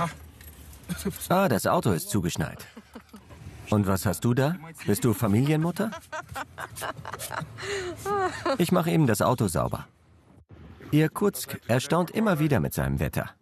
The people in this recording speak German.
Ah, das Auto ist zugeschneit. Und was hast du da? Bist du Familienmutter? Ich mache eben das Auto sauber. Irkutsk erstaunt immer wieder mit seinem Wetter.